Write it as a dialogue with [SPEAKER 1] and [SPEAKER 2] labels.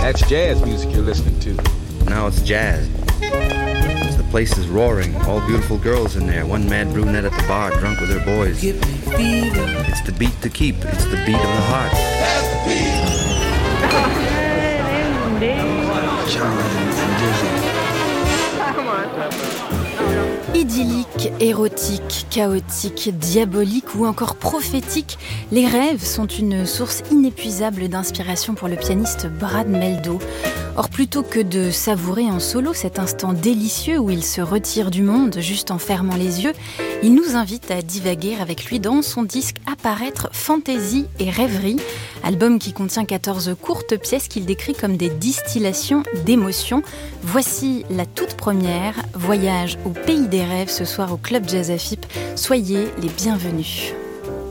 [SPEAKER 1] That's jazz music you're listening to.
[SPEAKER 2] Now it's jazz. The place is roaring, all beautiful girls in there. One mad brunette at the bar, drunk with her boys. It's the beat to keep. It's the beat of the heart.
[SPEAKER 3] Idyllique, érotique, chaotique, diabolique ou encore prophétique, les rêves sont une source inépuisable d'inspiration pour le pianiste Brad Mehldau. Or, plutôt que de savourer en solo cet instant délicieux où il se retire du monde juste en fermant les yeux, il nous invite à divaguer avec lui dans son disque à paraître Fantaisie et Rêverie, album qui contient 14 courtes pièces qu'il décrit comme des distillations d'émotions. Voici la toute première, Voyage au pays des rêves, ce soir au Club Jazz Afip. Soyez les bienvenus.